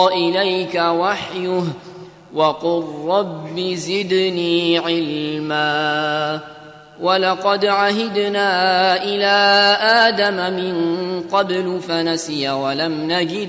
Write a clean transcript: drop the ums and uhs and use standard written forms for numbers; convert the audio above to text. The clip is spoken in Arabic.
إليك وحيه وقل رب زدني علما ولقد عهدنا إلى آدم من قبل فنسي ولم نجد